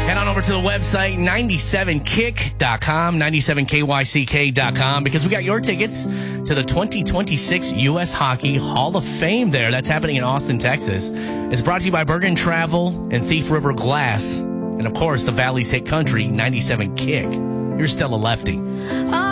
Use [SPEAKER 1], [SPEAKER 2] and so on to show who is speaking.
[SPEAKER 1] Head on over to the website, 97kick.com, 97kyck.com, because we got your tickets to the 2026 U.S. Hockey Hall of Fame there. That's happening in Austin, Texas. It's brought to you by Bergen Travel and Thief River Glass. And, of course, the Valley's Hit Country, 97 Kick. You're still a lefty.